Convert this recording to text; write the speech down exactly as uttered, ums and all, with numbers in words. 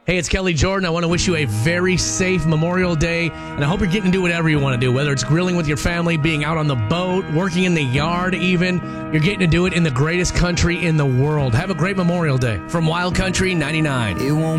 Hey, it's Kelly Jordan. I want to wish you a very safe Memorial Day, and I hope you're getting to do whatever you want to do, whether it's grilling with your family, being out on the boat, working in the yard even. You're getting to do it in the greatest country in the world. Have a great Memorial Day. From Wild Country ninety-nine. It won't